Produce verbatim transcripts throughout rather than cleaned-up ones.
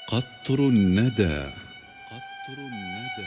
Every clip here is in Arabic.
قطر الندى. قطر الندى.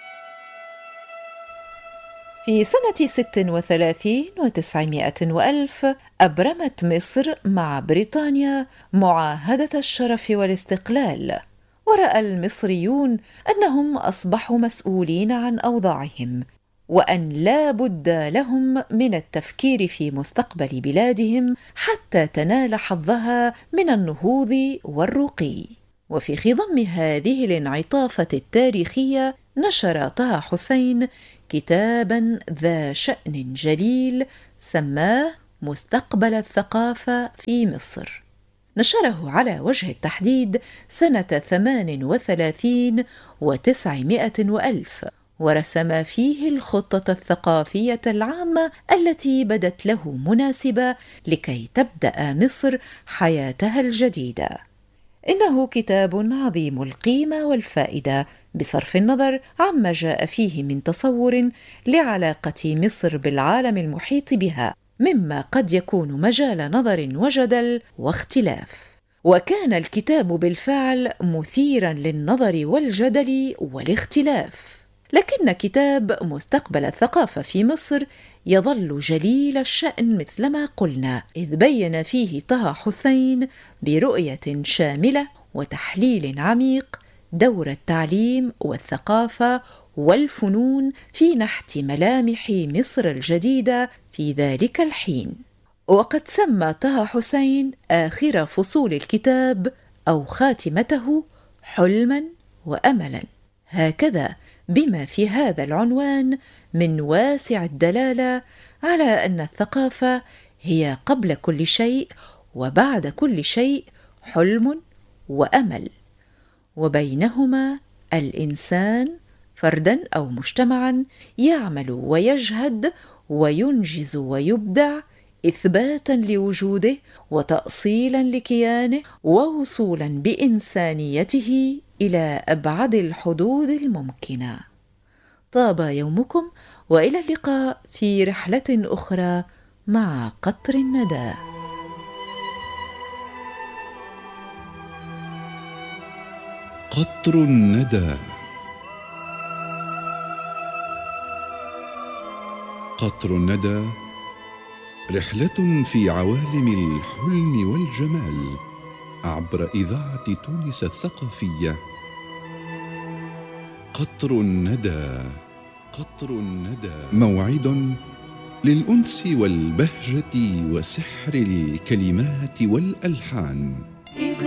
في سنة ست وثلاثين وتسعمائة وألف أبرمت مصر مع بريطانيا معاهدة الشرف والاستقلال، ورأى المصريون أنهم أصبحوا مسؤولين عن أوضاعهم، وأن لا بد لهم من التفكير في مستقبل بلادهم حتى تنال حظها من النهوض والرقي. وفي خضم هذه الانعطافة التاريخية نشر طه حسين كتاباً ذا شأن جليل سماه مستقبل الثقافة في مصر. نشره على وجه التحديد سنة ثمان وثلاثين وتسعمائة وألف، ورسم فيه الخطة الثقافية العامة التي بدت له مناسبة لكي تبدأ مصر حياتها الجديدة. إنه كتاب عظيم القيمة والفائدة بصرف النظر عما جاء فيه من تصور لعلاقة مصر بالعالم المحيط بها، مما قد يكون مجال نظر وجدل واختلاف. وكان الكتاب بالفعل مثيراً للنظر والجدل والاختلاف، لكن كتاب مستقبل الثقافة في مصر يظل جليل الشأن مثلما قلنا، إذ بين فيه طه حسين برؤية شاملة وتحليل عميق دور التعليم والثقافة والفنون في نحت ملامح مصر الجديدة في ذلك الحين. وقد سمى طه حسين آخر فصول الكتاب أو خاتمته حلماً وأملاً، هكذا بما في هذا العنوان من واسع الدلالة على أن الثقافة هي قبل كل شيء وبعد كل شيء حلم وأمل، وبينهما الإنسان فرداً أو مجتمعاً يعمل ويجهد وينجز ويبدع إثباتاً لوجوده وتأصيلاً لكيانه ووصولاً بإنسانيته إلى أبعد الحدود الممكنة. طاب يومكم، وإلى اللقاء في رحلة أخرى مع قطر الندى. قطر الندى. قطر الندى رحلة في عوالم الحلم والجمال عبر إذاعة تونس الثقافية. قطر الندى. قطر الندى موعد للأنس والبهجة وسحر الكلمات والألحان.